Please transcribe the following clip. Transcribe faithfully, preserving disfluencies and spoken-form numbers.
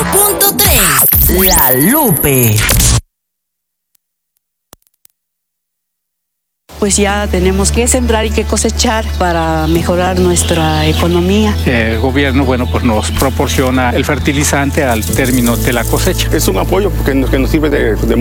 punto tres. La Lupe. Pues ya tenemos que sembrar y que cosechar para mejorar nuestra economía. El gobierno, bueno, pues nos proporciona el fertilizante al término de la cosecha. Es un apoyo porque nos, que nos sirve de, de